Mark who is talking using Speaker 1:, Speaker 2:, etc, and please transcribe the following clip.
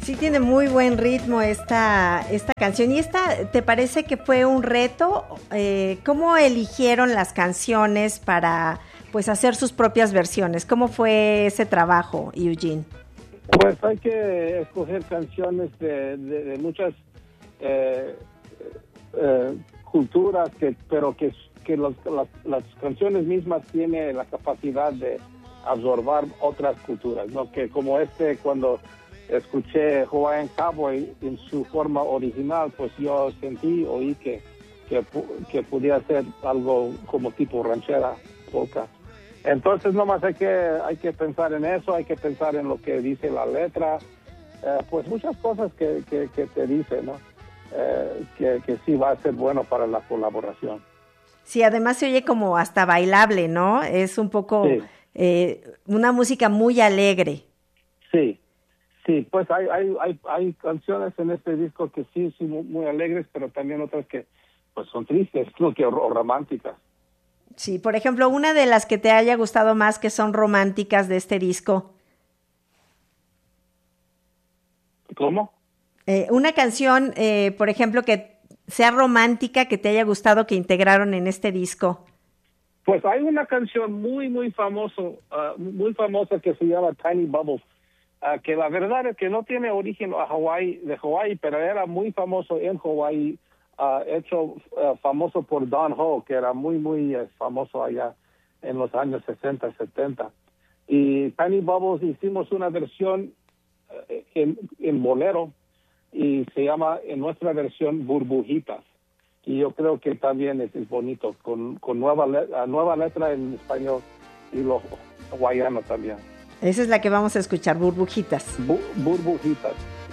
Speaker 1: Sí, tiene muy buen ritmo esta canción. ¿Y te parece que fue un reto? ¿Cómo eligieron las canciones para pues hacer sus propias versiones? ¿Cómo fue ese trabajo, Eugene?
Speaker 2: Pues hay que escoger canciones de muchas culturas, pero que las canciones mismas tienen la capacidad de absorber otras culturas, ¿no? Que como cuando escuché Hawaiian Cowboy en su forma original, pues yo oí que podía ser algo como tipo ranchera, polka. Entonces nomás hay que pensar en eso, hay que pensar en lo que dice la letra, pues muchas cosas que te dice, ¿no? Que sí va a ser bueno para la colaboración.
Speaker 1: Sí, además se oye como hasta bailable, ¿no? Es un poco una música muy alegre.
Speaker 2: Sí, pues hay canciones en este disco que sí, muy alegres, pero también otras que pues son tristes, ¿no? O románticas.
Speaker 1: Sí, por ejemplo, una de las que te haya gustado más que son románticas de este disco.
Speaker 2: ¿Cómo?
Speaker 1: Una canción, por ejemplo, que sea romántica, que te haya gustado que integraron en este disco.
Speaker 2: Pues hay una canción muy famosa que se llama Tiny Bubbles, que la verdad es que no tiene origen de Hawái, pero era muy famoso en Hawái, hecho famoso por Don Ho, que era muy famoso allá en los años 60, 70. Y Tiny Bubbles hicimos una versión en bolero y se llama en nuestra versión Burbujitas. Y yo creo que también es bonito, con nueva letra en español y lo hawaiano también.
Speaker 1: Esa es la que vamos a escuchar, Burbujitas.
Speaker 2: Burbujitas.